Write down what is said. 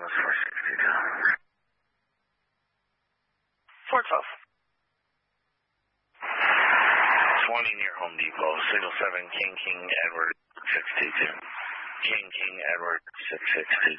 Dallas 462. Fort 12. 20 near Home Depot, signal 7, King, Edward 622. King, Edward 662.